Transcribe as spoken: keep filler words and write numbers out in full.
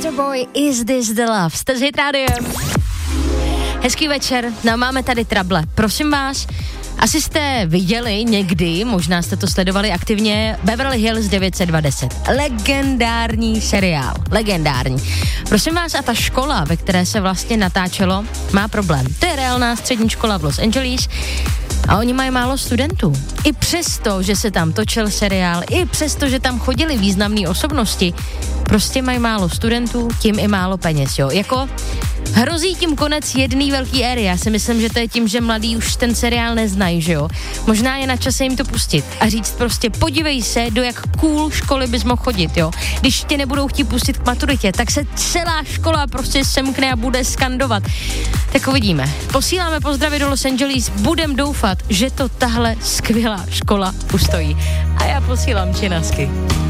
Waterboy, Is This The Love? Jste s Hit Rádiem. Hezký večer, no máme tady trable. Prosím vás, asi jste viděli někdy, možná jste to sledovali aktivně, Beverly Hills devět set dvacet. Legendární seriál, legendární. Prosím vás, a ta škola, ve které se vlastně natáčelo, má problém. To je reálná střední škola v Los Angeles a oni mají málo studentů. I přesto, že se tam točil seriál, i přesto, že tam chodili významné osobnosti, prostě mají málo studentů, tím i málo peněz, jo. Jako hrozí tím konec jedné velké éry. Já si myslím, že to je tím, že mladí už ten seriál neznají, že jo. Možná je na čase jim to pustit a říct prostě podívej se, do jak cool školy bys mohl chodit, jo. Když tě nebudou chtít pustit k maturitě, tak se celá škola prostě semkne a bude skandovat. Tak uvidíme. Posíláme pozdravy do Los Angeles, budem doufat, že to tahle skvělá škola ustojí. A já posílám činasky.